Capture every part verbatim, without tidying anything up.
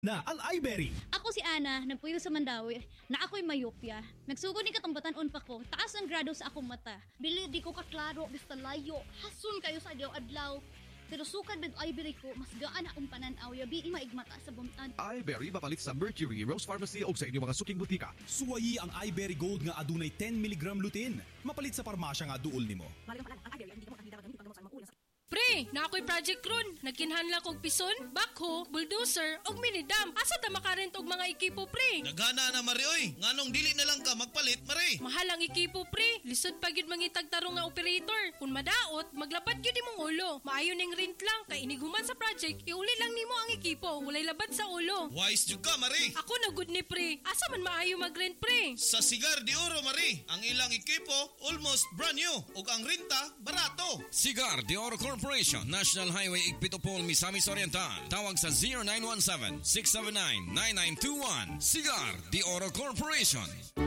Na ang iBerry. Ako si Ana, nagpuyo sa Mandawi, na ako'y mayopya. Nagsugod ni katambatan unpa ko, taas ang grado sa akong mata. Bili, di ko kaklaro, basta layo. Hasun kayo sa adlaw-adlaw. Pero sukad med iBerry ko, mas gaan akong pananaw, yabi maigmata sa bumtan. iBerry mapalit sa Mercury, Rose Pharmacy o sa inyong mga suking butika. Suwayi ang iBerry Gold nga adunay ten milligram lutein. Mapalit sa parmasya nga duol nimo. Pre, na ako'y project ron. Nagkinhanla kog pison, backhoe, bulldozer, og minidam. Asa ta makarent og mga ekipo, pre? Nagana na, Mari, oy. Nganong dili na lang ka magpalit, Mari? Mahal ang ekipo, pre. Lisod pa gyud mangitag tarong nga operator. Kung madaot, maglapat gyud imong ulo. Maayo ning rent lang, kay iniguman sa project, iuli lang nimo ang ekipo. Walay labad sa ulo. Wise jud ka, Mari. Ako na good ni, pre. Asa man maayo mag-rent, pre? Sa Cigar de Oro, Mari. Ang ilang ekipo, almost brand new. Ug ang renta, barato. Cigar de Oro Corporation, National Highway Igpitopol, Misamis Oriental. Tawag sa zero nine one seven, six seven nine, nine nine two one. Cigar de Oro Corporation.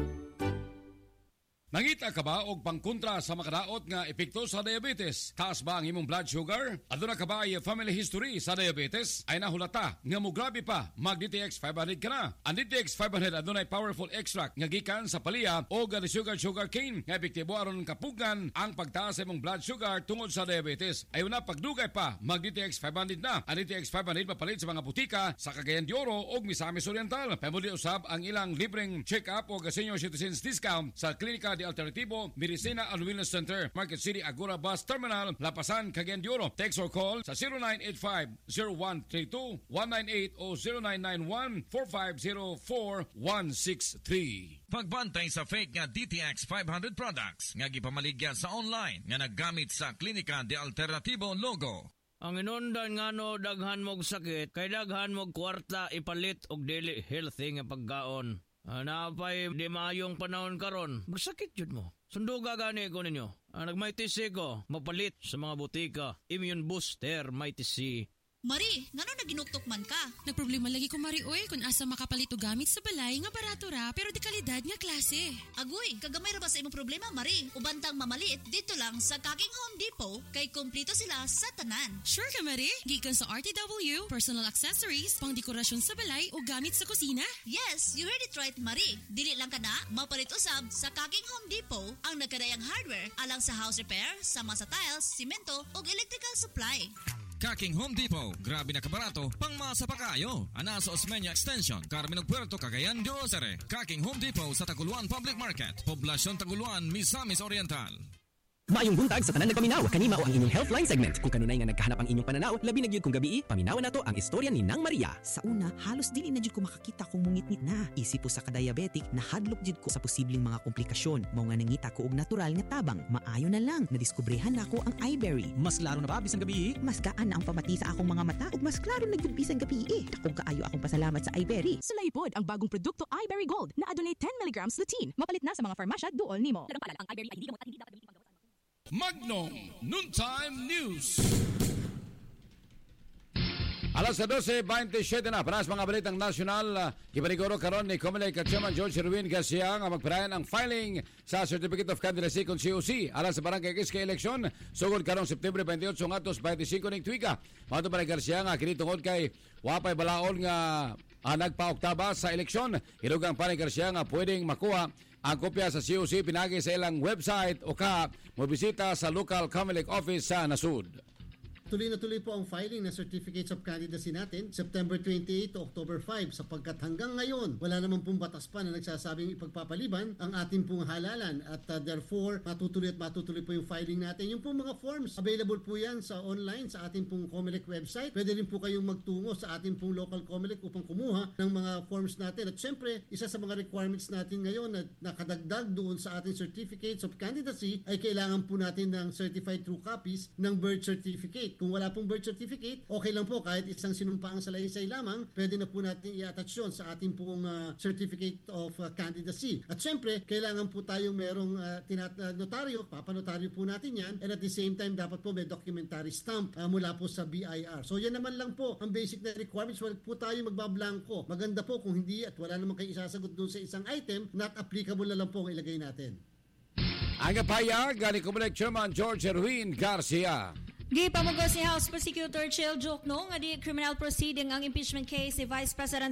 Nangita ka ba og pangkontra sa makadaot nga epekto sa diabetes? Taas ba ang imong blood sugar? Aduna ka ba ay family history sa diabetes? Ay nahulata nga mo grabe pa, mag-D T X five hundred ka na. Ang D T X five hundred adunay powerful extract nga gikan sa palaya o gani sugar sugar cane nga epektibo aron kapugan ang pagtaas sa imong blood sugar tungod sa diabetes. Ayon na pagdugay pa, mag-D T X five hundred na. Ang D T X five hundred mapalit sa mga butika sa Cagayan de Oro o Misamis Oriental. Pamuli usab ang ilang libreng check-up o senior citizens discount sa klinika Alternativo, Medicina and Wellness Center, Market City, Agora Bus Terminal, Lapasan, Cagayan de Oro. Text or call sa zero nine eight five, zero one three two, one nine eight o zero nine nine one, four five zero four, one six three. Pagbantay sa fake nga D T X five hundred products nga gipamaligya sa online nga naggamit sa Klinika de Alternativo logo. Ang inundan nga no daghan mog sakit, kay daghan mog kwarta ipalit og dili healthy nga pagkaon. Uh, napay di maayong panahon karon, magsakit jud mo. Sunduga gani ko ninyo. Uh, Nagmaytisi ko, mapalit sa mga butika. Immune Booster, Maytisi. Mari, ngano naginuktok man ka? Nagproblema lagi ko, Mari, oy, kung asa makapalit o gamit sa balay nga barato ra, pero di kalidad nga klase. Agoy, kagamay ra ba sa imong problema, Mari? Ubantang mamalit, dito lang sa Kaking Home Depot, kay kumplito sila sa tanan. Sure ka, Mari? Gikan sa R T W, personal accessories, pang dekorasyon sa balay o gamit sa kusina? Yes, you heard it right, Mari. Dili lang ka na, mapalit usab sa Kaking Home Depot ang nagkadayang hardware alang sa house repair, sama sa tiles, simento o electrical supply. Kaking Home Depot, grabe na kabarato, pang masa pa kayo. Ana sa Osmeña Extension, Carmen Puerto, Cagayan de Oro. Kaking Home Depot sa Taguluan Public Market, Poblasyon Taguluan, Misamis Oriental. Maayong buntag sa tanan nagpaminaw, kanima o ang inyong Healthline segment. Kung kanunay nga nagkahanap ang inyong pananaw, labi na gyud kung gabi, paminawan nato ang istorya ni Nang Maria. Sa una, halos dili na jud ko makakita kung mungit-ngit na. Isip po sa ka-diabetic, nahadlok jud ko sa posibleng mga komplikasyon. Mao nga nangita ko og natural nga tabang. Maayo na lang, nadiskubrehan nako ang iBerry. Mas klaro na ba bisan gabi? Mas gaan na ang pamati sa akong mga mata ug mas klaro na gyud bisan gabi. Dakong kaayo akong pasalamat sa iBerry. Sulaipod ang bagong produkto iBerry Gold na adunay ten milligrams lutein. Mapalit na sa mga farmasya duol nimo. Ang iBerry ay hindi gamot at hindi dapat gamitin panggamot. Magnum Noontime News. Alas dose twenty-seven na, panas mga balitang nasyonal. Uh, Ipaniguro karon ni Comelec at Chairman George Erwin Garcia nga magpirayan ang filing sa Certificate of Candidacy kung C O C alas sa Barangay Quisque election. Sugod karong September twenty-eight ngatos twenty-five ning tuiga. Mato pa ni Garcia nga kini tungod kay wapay balaod nga uh, nagpa-oktaba sa eleksyon. Hinugang pa ni Garcia nga pwedeng makuha ang kopya sa C O C pinagi sa ilang website o ka mobisita sa local Comelec office sa Nasud. Tuloy na tuloy po ang filing ng Certificates of Candidacy natin September twenty-eight to October five sapagkat hanggang ngayon wala naman pong batas pa na nagsasabing ipagpapaliban ang ating pong halalan at uh, therefore matutuloy at matutuloy po yung filing natin. Yung pong mga forms available po yan sa online sa ating pong Comelec website. Pwede rin po kayong magtungo sa ating pong local Comelec upang kumuha ng mga forms natin. At syempre, isa sa mga requirements natin ngayon na nakadagdag doon sa ating Certificates of Candidacy ay kailangan po natin ng certified true copies ng birth certificate. Kung wala pong birth certificate, okay lang po kahit isang sinumpaang salaysay lamang, pwede na po natin i-attach yun sa ating pong uh, Certificate of uh, Candidacy. At syempre, kailangan po tayong merong uh, tinat- uh, notaryo, papanotaryo po natin yan, and at the same time, dapat po may documentary stamp uh, mula po sa B I R. So yan naman lang po ang basic na requirements. Wala po tayo magbablanko. Maganda po kung hindi at wala naman kayo isasagot doon sa isang item, not applicable na lang po ang ilagay natin. Ang payag, gani Comelec Chairman George Erwin Garcia. Gipamugo si House Prosecutor Chel Jokno nga di criminal proceeding ang impeachment case si Vice President